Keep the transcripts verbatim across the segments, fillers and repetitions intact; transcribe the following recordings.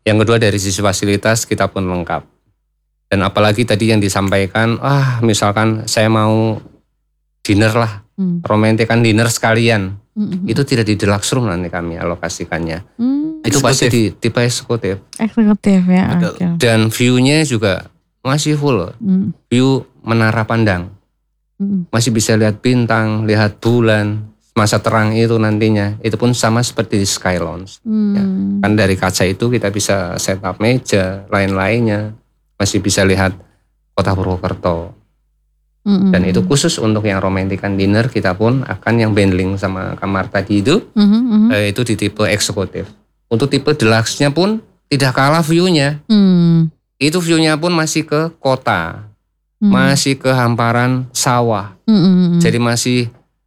Yang kedua dari sisi fasilitas kita pun lengkap. Dan apalagi tadi yang disampaikan, ah misalkan saya mau dinner lah, hmm. romantikan dinner sekalian. Hmm. Itu tidak di deluxe room nanti kami alokasikannya. Hmm. Itu pasti di tipe eksekutif. Eksekutif ya. Okay. Dan view-nya juga masih full. Hmm. View menara pandang. Hmm. Masih bisa lihat bintang, lihat bulan, masa terang itu nantinya. Itu pun sama seperti di Sky Lounge. Hmm. Ya. Kan dari kaca itu kita bisa set up meja, lain-lainnya. Masih bisa lihat kota Purwokerto. Mm-hmm. Dan itu khusus untuk yang romantikan dinner, kita pun akan yang bundling sama kamar tadi itu, mm-hmm. eh, itu di tipe eksekutif. Untuk tipe deluxe-nya pun tidak kalah view-nya. Mm. Itu view-nya pun masih ke kota, mm. masih ke hamparan sawah. Mm-hmm. Jadi masih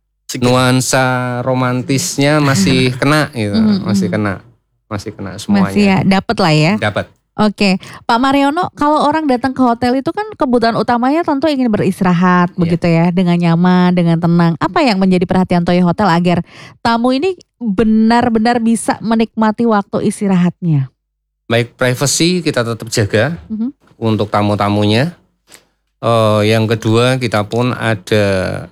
nuansa romantisnya masih kena gitu, mm-hmm. masih kena, masih kena semuanya. Masih ya, dapat lah ya. Dapat. Oke, Pak Mariono, kalau orang datang ke hotel itu kan kebutuhan utamanya tentu ingin beristirahat, yeah. begitu ya, dengan nyaman, dengan tenang. Apa yang menjadi perhatian Toyo Hotel agar tamu ini benar-benar bisa menikmati waktu istirahatnya? Baik, privacy kita tetap jaga mm-hmm. untuk tamu-tamunya. Uh, yang kedua kita pun ada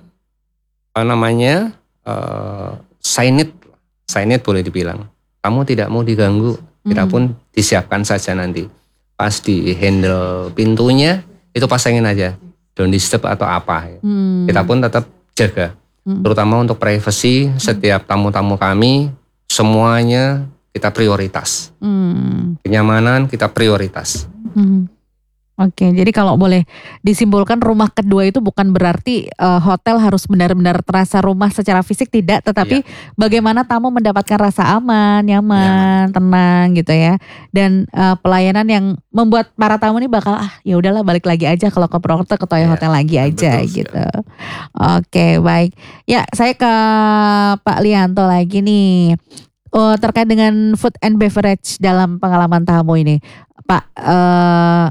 apa namanya uh, sign it, sign it boleh dibilang. Kamu tidak mau diganggu. Kita pun disiapkan saja nanti. Pas di handle pintunya, itu pasangin aja. Don't disturb atau apa. Hmm. Kita pun tetap jaga. Hmm. Terutama untuk privacy, setiap tamu-tamu kami, semuanya kita prioritas. Hmm. Kenyamanan kita prioritas. Hmm. Oke, jadi kalau boleh disimpulkan rumah kedua itu bukan berarti uh, hotel harus benar-benar terasa rumah secara fisik, tidak, tetapi iya. bagaimana tamu mendapatkan rasa aman, nyaman, ya, tenang gitu ya. Dan uh, pelayanan yang membuat para tamu ini bakal ah ya udahlah balik lagi aja kalau ke Purwokerto ke Toyo ya, Hotel lagi aja gitu. Oke, baik. Ya, saya ke Pak Lianto lagi nih. Oh, terkait dengan food and beverage dalam pengalaman tamu ini. Pak, uh,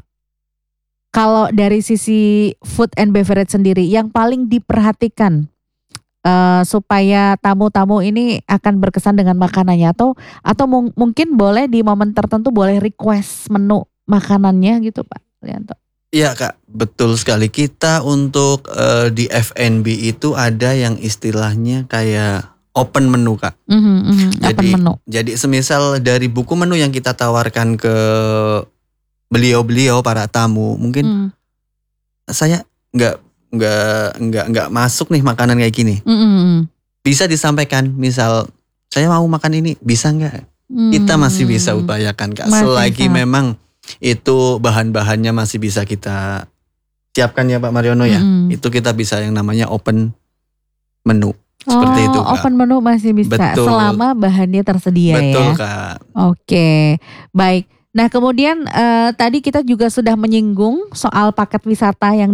kalau dari sisi food and beverage sendiri, yang paling diperhatikan uh, supaya tamu-tamu ini akan berkesan dengan makanannya, atau atau mung- mungkin boleh di momen tertentu boleh request menu makanannya gitu Pak Lianto? Iya Kak, betul sekali. Kita untuk uh, di F and B itu ada yang istilahnya kayak open menu Kak. Mm-hmm, mm-hmm, jadi, open menu. Jadi semisal dari buku menu yang kita tawarkan ke beliau-beliau para tamu, mungkin hmm. saya nggak nggak nggak nggak masuk nih makanan kayak gini, hmm. bisa disampaikan. Misal saya mau makan ini, bisa nggak? Hmm. Kita masih bisa upayakan Kak, masih selagi bisa. Memang itu bahan-bahannya masih bisa kita siapkan ya Pak Mariono ya. Hmm. Itu kita bisa yang namanya open menu. Seperti oh, itu Kak. Open menu masih bisa. Betul. Selama bahannya tersedia. Betul, ya. Betul Kak. Oke, baik. Nah kemudian uh, tadi kita juga sudah menyinggung soal paket wisata yang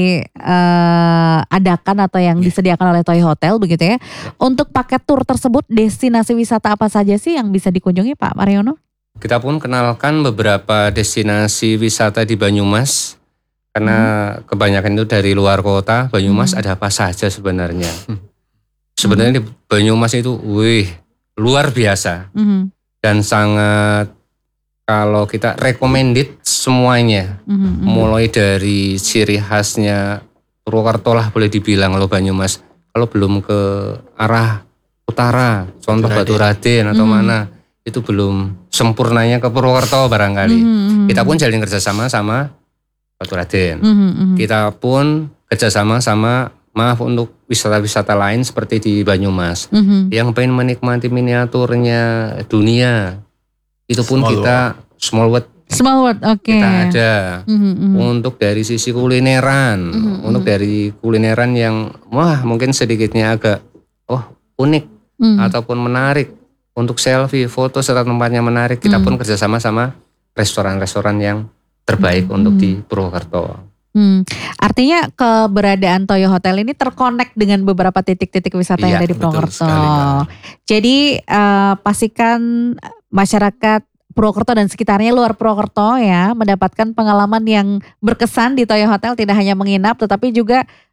diadakan uh, atau yang yeah. disediakan oleh Toyo Hotel begitu ya. Untuk paket tur tersebut, destinasi wisata apa saja sih yang bisa dikunjungi Pak Mariono? Kita pun kenalkan beberapa destinasi wisata di Banyumas. Karena hmm. kebanyakan itu dari luar kota. Banyumas hmm. ada apa saja sebenarnya. Hmm. Sebenarnya hmm. di Banyumas itu wih, luar biasa. Hmm. Dan sangat, kalau kita recommended semuanya, mm-hmm. mulai dari ciri khasnya Purwokerto lah boleh dibilang kalau Banyumas. Kalau belum ke arah utara, contoh Batu Raden atau mm-hmm. mana, itu belum sempurnanya ke Purwokerto barangkali. Mm-hmm. Kita pun jalin kerjasama sama Batu Raden. Mm-hmm. Kita pun kerjasama sama, maaf untuk wisata-wisata lain seperti di Banyumas. Mm-hmm. Yang pengen menikmati miniaturnya dunia. Itu pun small kita world. small world, small world, oke. Okay. Kita ada mm-hmm. untuk dari sisi kulineran, mm-hmm. untuk dari kulineran yang wah mungkin sedikitnya agak oh unik mm-hmm. ataupun menarik untuk selfie, foto serta tempatnya menarik. Kita mm-hmm. pun kerjasama sama restoran-restoran yang terbaik mm-hmm. untuk di Purwokerto. Hmm. Artinya keberadaan Toyo Hotel ini terkonek dengan beberapa titik-titik wisata iya, yang ada di Purwokerto. Jadi uh, pastikan masyarakat Purwokerto dan sekitarnya luar Purwokerto ya mendapatkan pengalaman yang berkesan di Toyo Hotel, tidak hanya menginap tetapi juga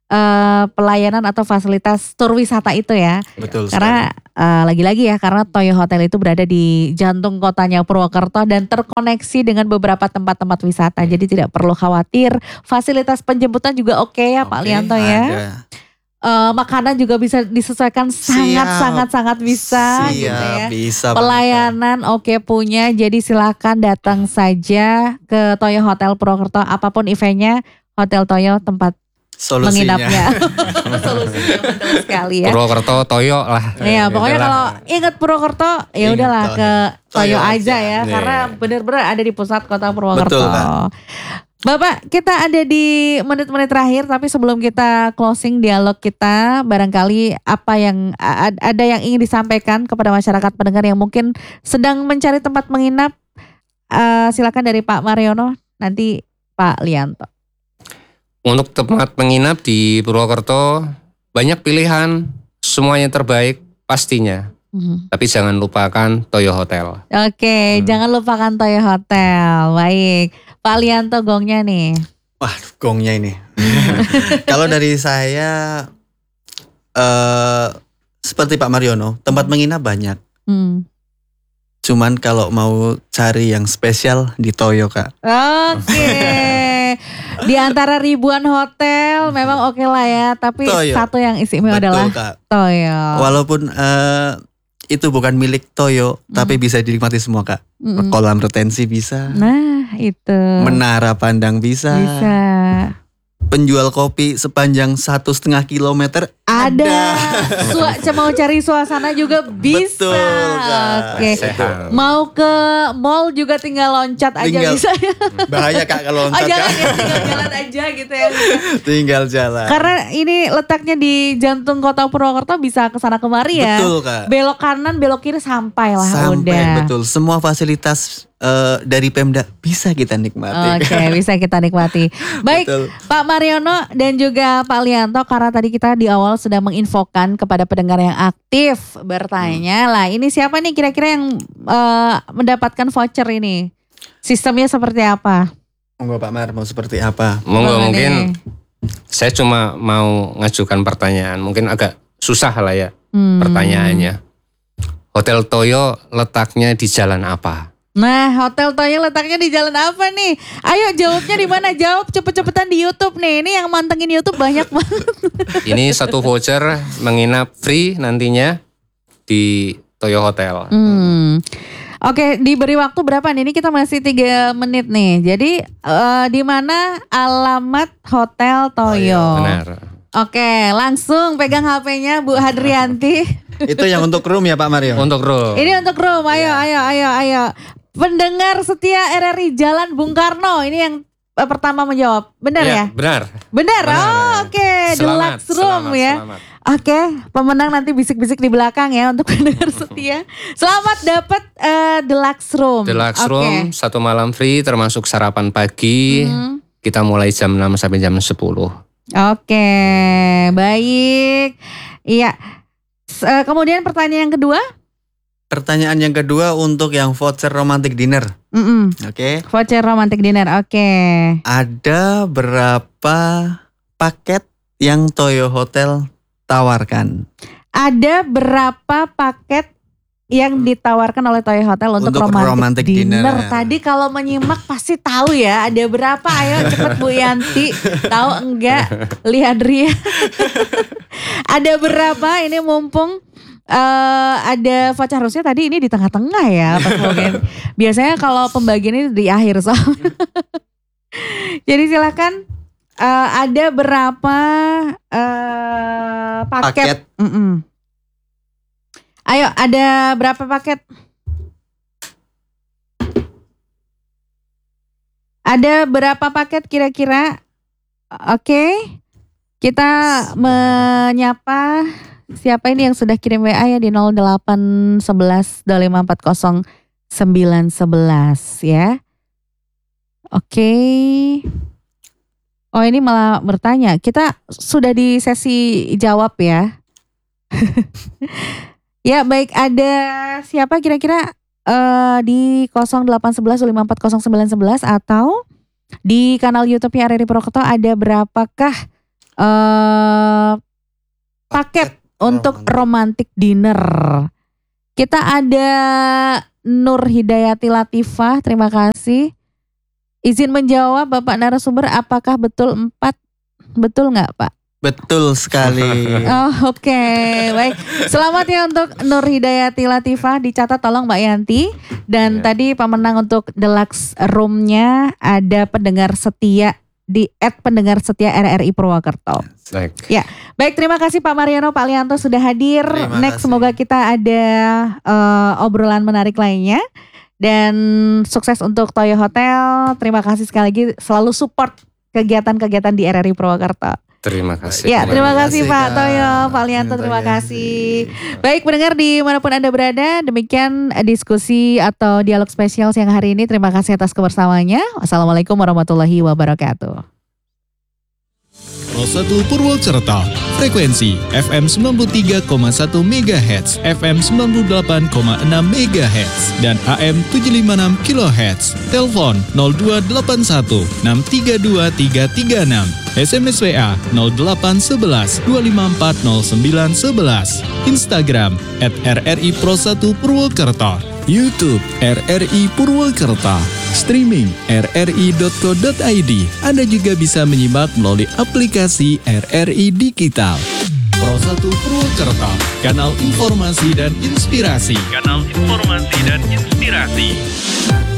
uh, pelayanan atau fasilitas tur wisata itu ya. Betul. Karena uh, lagi-lagi ya, karena Toyo Hotel itu berada di jantung kotanya Purwokerto dan terkoneksi dengan beberapa tempat-tempat wisata. Jadi tidak perlu khawatir. Fasilitas penjemputan juga oke okay ya, Pak Oke, Lianto ya. ada. Uh, makanan juga bisa disesuaikan sangat-sangat-sangat bisa Siap, gitu ya. Bisa. Pelayanan oke okay punya, jadi silakan datang saja ke Toyo Hotel Purwokerto, apapun eventnya, Hotel Toyo tempat Solusinya. menginapnya. Solusinya betul sekali ya. Purwokerto Toyo lah. Iya, pokoknya Itulah. kalau ingat Purwokerto ya Ingat udahlah Toyo. ke Toyo Toyo aja aja. ya, Iya. karena benar-benar ada di pusat kota Purwokerto. Betul, Kak. Bapak, kita ada di menit-menit terakhir, tapi sebelum kita closing dialog kita, barangkali apa yang a- ada yang ingin disampaikan kepada masyarakat pendengar yang mungkin sedang mencari tempat menginap, eh, silakan dari Pak Mariono, nanti Pak Lianto. Untuk tempat menginap di Purwokerto banyak pilihan, semuanya terbaik pastinya. Mhm. Tapi jangan lupakan Toyo Hotel. Oke, Hmm. jangan lupakan Toyo Hotel. Baik, Pak Lianto gongnya nih. Wah, gongnya ini. Kalau dari saya, eh seperti Pak Mariono, tempat menginap banyak. Hmm. Cuman kalau mau cari yang spesial di Toyo, Kak. Oke. Di antara ribuan hotel memang oke lah ya, tapi Toyo. satu yang istimewa adalah Betul, Kak. Toyo. Walaupun eh, itu bukan milik Toyo, tapi bisa dinikmati semua, Kak. Mm-mm. Kolam retensi bisa, Nah, itu. menara pandang bisa, Bisa. penjual kopi sepanjang satu setengah kilometer Ada. Sua- mau cari suasana juga bisa. Betul, Kak. Oke. Sehat. Mau ke mall juga tinggal loncat aja Tinggal bisa. Bahaya, Kak, kalau Oh loncat, jangan Kak. ya, tinggal jalan aja gitu ya. Tinggal jalan. Karena ini letaknya di jantung kota Purwokerto, bisa ke sana kemari ya. Betul, Kak. Belok kanan, belok kiri sampai lah Sampai udah. betul. Semua fasilitas eh, dari Pemda bisa kita nikmati. Oke, bisa kita nikmati. Baik, Betul. Pak Mariono dan juga Pak Lianto, karena tadi kita di awal sudah menginfokan kepada pendengar yang aktif bertanya, lah ini siapa nih kira-kira yang eh, mendapatkan voucher ini? Sistemnya seperti apa? Monggo Pak Mar, mau seperti apa? Monggo, Boleh mungkin deh. saya cuma mau ngajukan pertanyaan. Mungkin agak susah lah ya Hmm. pertanyaannya. Hotel Toyo letaknya di jalan apa? Nah, Hotel Toyo letaknya di jalan apa nih? Ayo jawabnya di mana? Jawab cepet-cepetan di YouTube nih. Ini yang mantengin YouTube banyak banget. Ini satu voucher menginap free nantinya di Toyo Hotel. Hmm. Oke, diberi waktu berapa nih? Ini kita masih tiga menit nih. Jadi eh, di mana alamat Hotel Toyo? Benar. Oke, langsung pegang H P-nya Bu Hadrianti. Itu yang untuk room ya Pak Mario? Untuk room. Ini untuk room. Ayo, ayo, ayo, ayo. Pendengar setia R R I Jalan Bung Karno. Ini yang eh, pertama menjawab. Benar ya? Ya, benar. Benar. Benar, Oh, ya. oke. Selamat, Deluxe room selamat, ya. selamat. Oke, pemenang nanti bisik-bisik di belakang ya untuk pendengar setia. Selamat dapat eh, deluxe room. Deluxe Oke. room, satu malam free termasuk sarapan pagi. Hmm. Kita mulai jam enam sampai jam sepuluh. Oke, baik. Iya. S- eh, kemudian pertanyaan yang kedua. Pertanyaan yang kedua untuk yang voucher romantic dinner. Mm-mm. Oke. Voucher romantic dinner. Oke. Ada berapa paket yang Toyo Hotel tawarkan? Ada berapa paket yang ditawarkan oleh Toyo Hotel untuk, Untuk romantic, romantic dinner. dinner. Tadi kalau menyimak pasti tahu ya, ada berapa? Ayo cepet Bu Yanti. Tahu enggak? Lihat Ria. Ada berapa? Ini mumpung eh ada voucher, harusnya tadi ini di tengah-tengah ya pas bagian. Biasanya kalau pembagian ini di akhir soalnya. Jadi silakan. Eh, ada berapa eh paket? Paket. Mm-mm. Ayo, ada berapa paket? Ada berapa paket kira-kira? Oke, kita menyapa siapa ini yang sudah kirim W A ya di nol delapan satu satu dua lima empat nol sembilan satu satu ya. Oke. Oh, ini malah bertanya. Kita sudah di sesi jawab ya. Ya, baik, ada siapa kira-kira eh, di nol delapan satu satu dua lima empat nol sembilan satu satu atau di kanal YouTube-nya R R I Purwokerto ada berapakah uh, paket untuk romantic dinner. Kita ada Nur Hidayati Latifah, terima kasih. Izin menjawab Bapak narasumber, apakah betul empat? Betul nggak Pak? Betul sekali. Oh oke, okay. Baik. Selamat ya untuk Nur Hidayati Latifah, dicatat tolong Mbak Yanti. Dan yeah. tadi pemenang untuk deluxe room-nya ada pendengar setia di at pendengar setia R R I Purwokerto. Baik. Ya, baik terima kasih Pak Mariono, Pak Lianto sudah hadir. Terima Next kasih. semoga kita ada uh, obrolan menarik lainnya. Dan sukses untuk Toyo Hotel. Terima kasih sekali lagi selalu support kegiatan-kegiatan di R R I Purwokerto. Terima kasih. Ya, terima, terima kasih, kasih Pak Kak. Toyo, Pak Lianto, terima kasih. Baik, pendengar dimanapun Anda berada, demikian diskusi atau dialog spesial siang hari ini. Terima kasih atas kebersamaannya. Wassalamualaikum warahmatullahi wabarakatuh. Pro satu Purwokerto, frekuensi F M sembilan puluh tiga koma satu megahertz, F M sembilan puluh delapan koma enam megahertz, dan A M tujuh ratus lima puluh enam kilohertz. Telepon nol dua delapan satu enam tiga dua tiga tiga enam. S M S W A nol delapan satu satu dua lima empat nol sembilan satu satu. Instagram at R R I Pro satu Purwokerto. YouTube R R I Purwokerto. Streaming r r i dot co dot i d. Anda juga bisa menyimak melalui aplikasi R R I Digital. Pro satu Purwokerto, kanal informasi dan inspirasi. Kanal informasi dan inspirasi.